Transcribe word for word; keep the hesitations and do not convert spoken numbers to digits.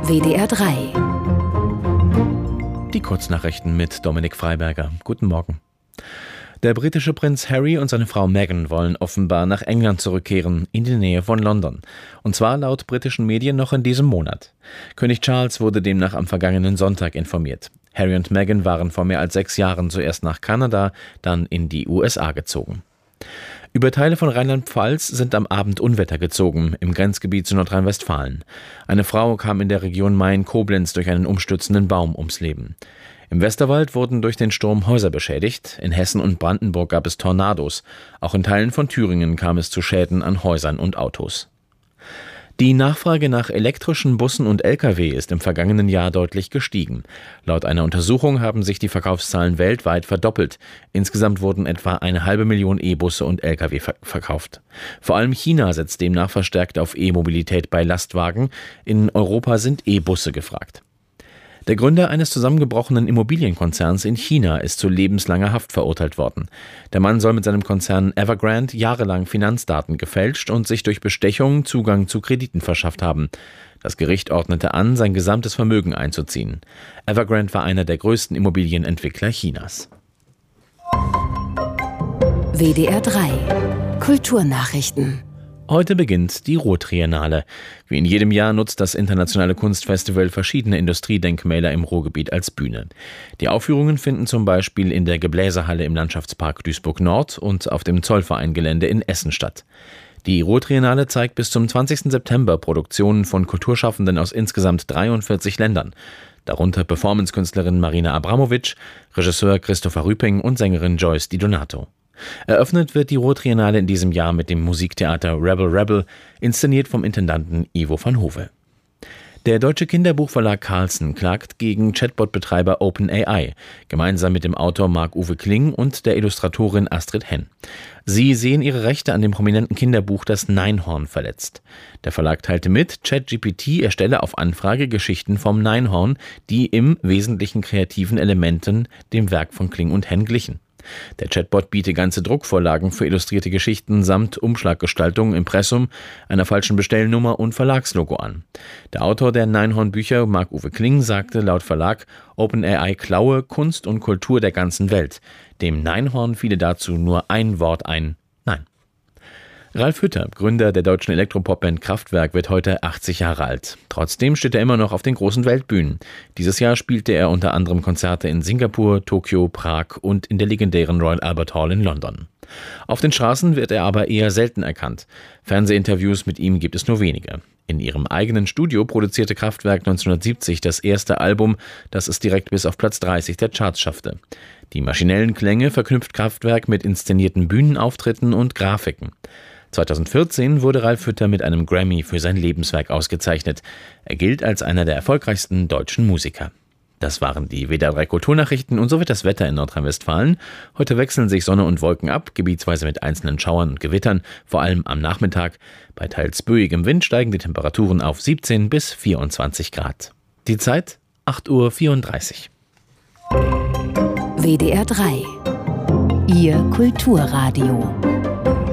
W D R drei. Die Kurznachrichten mit Dominik Freiberger. Guten Morgen. Der britische Prinz Harry und seine Frau Meghan wollen offenbar nach England zurückkehren, in die Nähe von London. Und zwar laut britischen Medien noch in diesem Monat. König Charles wurde demnach am vergangenen Sonntag informiert. Harry und Meghan waren vor mehr als sechs Jahren zuerst nach Kanada, dann in die U S A gezogen. Über Teile von Rheinland-Pfalz sind am Abend Unwetter gezogen, im Grenzgebiet zu Nordrhein-Westfalen. Eine Frau kam in der Region Main-Koblenz durch einen umstürzenden Baum ums Leben. Im Westerwald wurden durch den Sturm Häuser beschädigt. In Hessen und Brandenburg gab es Tornados. Auch in Teilen von Thüringen kam es zu Schäden an Häusern und Autos. Die Nachfrage nach elektrischen Bussen und L K W ist im vergangenen Jahr deutlich gestiegen. Laut einer Untersuchung haben sich die Verkaufszahlen weltweit verdoppelt. Insgesamt wurden etwa eine halbe Million E-Busse und L K W ver- verkauft. Vor allem China setzt demnach verstärkt auf E-Mobilität bei Lastwagen. In Europa sind E-Busse gefragt. Der Gründer eines zusammengebrochenen Immobilienkonzerns in China ist zu lebenslanger Haft verurteilt worden. Der Mann soll mit seinem Konzern Evergrande jahrelang Finanzdaten gefälscht und sich durch Bestechung Zugang zu Krediten verschafft haben. Das Gericht ordnete an, sein gesamtes Vermögen einzuziehen. Evergrande war einer der größten Immobilienentwickler Chinas. W D R drei. Kulturnachrichten. Heute beginnt die Ruhr-Triennale. Wie in jedem Jahr nutzt das internationale Kunstfestival verschiedene Industriedenkmäler im Ruhrgebiet als Bühne. Die Aufführungen finden zum Beispiel in der Gebläsehalle im Landschaftspark Duisburg-Nord und auf dem Zollverein-Gelände in Essen statt. Die Ruhr-Triennale zeigt bis zum zwanzigsten September Produktionen von Kulturschaffenden aus insgesamt dreiundvierzig Ländern. Darunter Performancekünstlerin Marina Abramovic, Regisseur Christopher Rüping und Sängerin Joyce Di Donato. Eröffnet wird die Ruhr-Triennale in diesem Jahr mit dem Musiktheater Rebel Rebel, inszeniert vom Intendanten Ivo van Hove. Der deutsche Kinderbuchverlag Carlsen klagt gegen Chatbot-Betreiber OpenAI, gemeinsam mit dem Autor Marc-Uwe Kling und der Illustratorin Astrid Henn. Sie sehen ihre Rechte an dem prominenten Kinderbuch Das Neinhorn verletzt. Der Verlag teilte mit, ChatGPT erstelle auf Anfrage Geschichten vom Neinhorn, die im wesentlichen kreativen Elementen dem Werk von Kling und Henn glichen. Der Chatbot biete ganze Druckvorlagen für illustrierte Geschichten samt Umschlaggestaltung, Impressum, einer falschen Bestellnummer und Verlagslogo an. Der Autor der Neinhorn-Bücher, Marc-Uwe Kling, sagte laut Verlag, OpenAI klaue Kunst und Kultur der ganzen Welt. Dem Neinhorn fiele dazu nur ein Wort ein: Nein. Ralf Hütter, Gründer der deutschen Elektropopband Kraftwerk, wird heute achtzig Jahre alt. Trotzdem steht er immer noch auf den großen Weltbühnen. Dieses Jahr spielte er unter anderem Konzerte in Singapur, Tokio, Prag und in der legendären Royal Albert Hall in London. Auf den Straßen wird er aber eher selten erkannt. Fernsehinterviews mit ihm gibt es nur wenige. In ihrem eigenen Studio produzierte Kraftwerk neunzehnhundertsiebzig das erste Album, das es direkt bis auf Platz dreißig der Charts schaffte. Die maschinellen Klänge verknüpft Kraftwerk mit inszenierten Bühnenauftritten und Grafiken. zweitausendvierzehn wurde Ralf Hütter mit einem Grammy für sein Lebenswerk ausgezeichnet. Er gilt als einer der erfolgreichsten deutschen Musiker. Das waren die W D R drei Kulturnachrichten und so wird das Wetter in Nordrhein-Westfalen. Heute wechseln sich Sonne und Wolken ab, gebietsweise mit einzelnen Schauern und Gewittern, vor allem am Nachmittag. Bei teils böigem Wind steigen die Temperaturen auf siebzehn bis vierundzwanzig Grad. Die Zeit acht Uhr vierunddreißig. W D R drei. Ihr Kulturradio.